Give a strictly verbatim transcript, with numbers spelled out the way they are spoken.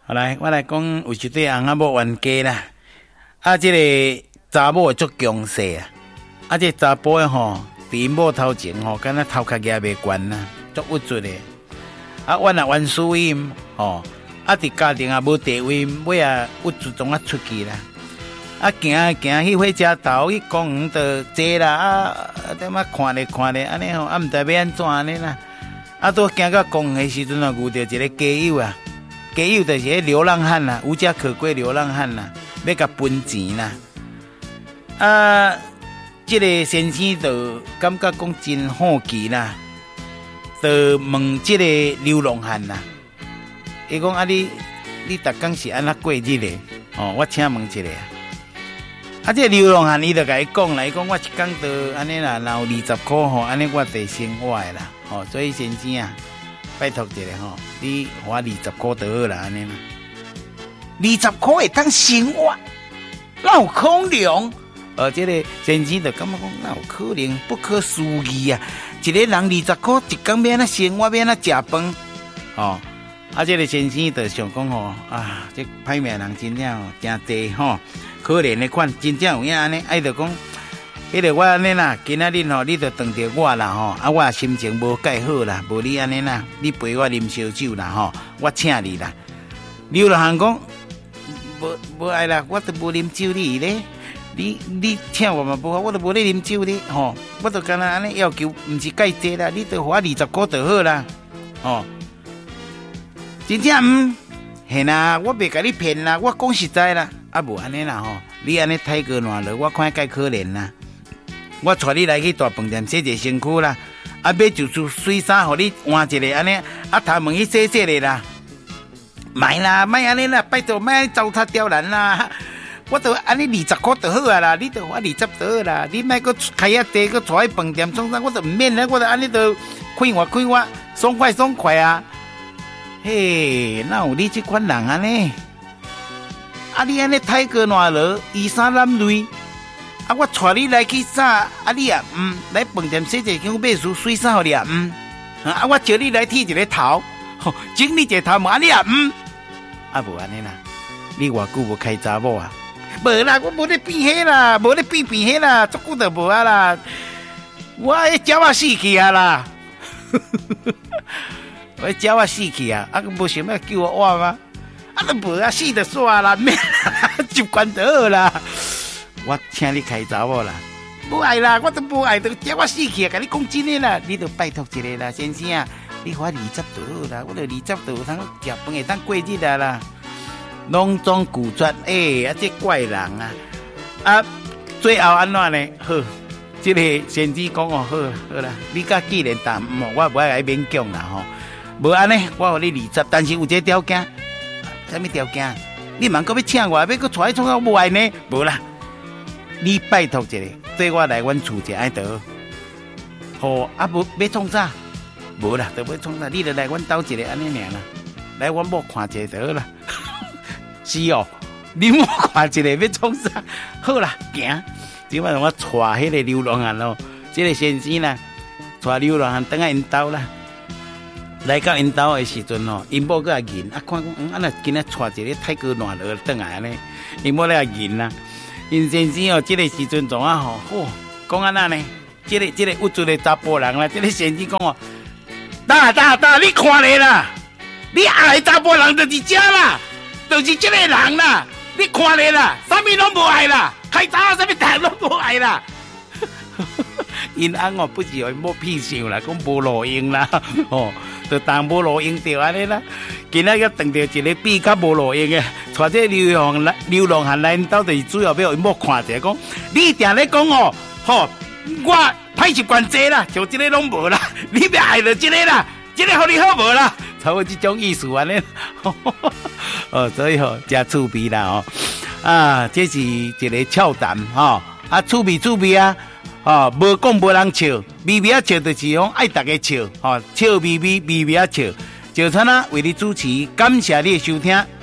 好来，我来讲有一对翁仔某冤家啦。啊，这个查某足强势啊，啊，这查甫的吼，伫因某头前吼，敢若头壳举袂悬啦，足郁卒的。啊，冤啊冤输因吼，啊，伫家庭也无地位，尾啊郁卒总啊出去啦。啊，行行去火车头，去公园就坐啦，啊，点啊看咧看咧，安尼吼，啊，毋知要安怎安尼啦。啊，都行到公园的时阵啊，遇到一个街友啊，街友就是迄流浪汉啦，无家可归流浪汉啦，要甲分钱啦。啊，这个先生就感觉讲真好奇啦，就问这个流浪汉啦，伊讲啊，你你逐工是安怎过日的？哦，我请问一下。啊，这个流浪汉伊就甲伊讲啦，伊讲我一工就安尼啦，若有二十箍吼，安尼我就生活的啦。哦，所以先生啊，拜托一下吼，你给我二十箍就好啦，安尼啦。二十箍会当生活，哪有可能？呃，这个先生就感觉讲，哪有可能？不可思议啊！一个人二十箍一工要安怎生活，要安怎食饭？哦，啊，这个先生就想讲吼，啊，这歹命人真正吼真多吼。可怜的款，真正有影安尼，爱就讲，迄个我安尼啦，今仔日吼，你就当着我啦吼，啊，我心情无介好啦，无你安尼啦，你陪我啉烧酒啦吼，我请你啦。流浪汉讲，无无爱啦，我都无啉酒你咧，你你请我嘛无好，我都无咧啉酒咧，吼，我都干那安尼要求，毋是介济啦，你都花二十块就好啦，吼，真正毋，嘿啦，我袂甲你骗啦，我讲实在啦。啊，无安尼啦吼，你安尼太过软了，我看介可怜啦。我带你来去大饭店洗洗身躯啦，啊，买一束水衫，互你换一个安尼，啊，头毛去洗洗咧啦。买啦，买安尼啦，拜托，买糟蹋刁难啦。我都安尼二十块就好啊啦，你都花二十就好啦，你莫搁开遐地，搁带去饭店创啥，我都唔免啦，我都安尼都快活快活，爽快爽快啊。嘿，哪有你这款人安尼？啊！你安尼太过软了，衣衫褴褛。啊！我带你来去啥？啊！你啊，嗯，来饭店洗一间买束水衫互你啊，嗯。啊！我叫你来剃一个头，吼，整理一个头毛，啊！你啊，嗯。啊，无安尼啦，你偌久无开查某啊？无啦，我无咧变迄啦，无咧变变迄啦，足久就无啊啦。我迄鸟啊死去啊啦，我迄鸟啊死去啊，啊，无想要救我活吗？啊，都无啊，死就煞啦，免啦，习惯就好啦。我请你开查某啦，无爱啦，我都无爱，都叫我死去啊！甲你讲真诶啦，你都拜托一个啦，先生啊，你花二十就好啦，我都二十就有通食饭会当过日啊啦。拢总拒绝，诶、欸，啊，这怪人啊！啊，最后安怎呢？好，这个先生讲哦，好啦，好啦，你甲既然答唔，我不爱勉强啦吼。无安尼，我互你二十，但是有一个条件。啥物条件？你茫搁要请我，要搁带去创到无爱呢？无啦，你拜托一下，缀我来阮厝者爱得。好，啊无要创啥？无啦，都要创啥？你著来阮兜一个安尼尔啦，来阮某看一下就好啦。是哦，你某看一个要创啥？好啦，行。今晚我带迄个流浪汉咯，这个先生啦，带流浪汉等下因兜啦。来到因兜的时阵吼，因某个也认，啊看讲，嗯，啊那今仔带一个泰国暖了转来安尼，因某咧也认啦。因先生哦，这个时阵总啊吼，嚯，讲安那呢？这个这个有做个查甫人啦，这个先生讲哦，大大大，你看咧啦，你爱查甫人就是这啦，就是这个人啦，你看咧啦，啥物拢无爱啦，开查啥物大拢无爱啦。因翁哦，不是因某屁想啦，讲无路用啦，哦。就当无路用着安尼啦，今仔要碰到一个比较无路用的，带这流浪来流浪汉来，到底主要要因某看者讲，你定咧讲哦，吼，我歹习惯这啦，像这个拢无啦，你要爱着这个啦，这个互你好无啦，差不多这种意思安尼，哦，所以吼真趣味啦哦，啊，这是一个俏谈吼，啊，趣味趣味啊。哦，无讲无人笑，微微啊笑就是讲爱大家笑，吼、哦，笑微微微微啊笑，就像啊为你主持，感谢你的收听。